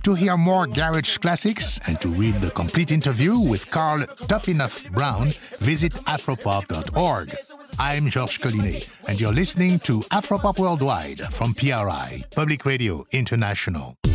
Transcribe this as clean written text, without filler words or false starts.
To hear more garage classics and to read the complete interview with Carl Tough Enough Brown, visit afropop.org. I'm Georges Collinet, and you're listening to Afropop Worldwide from PRI, Public Radio International.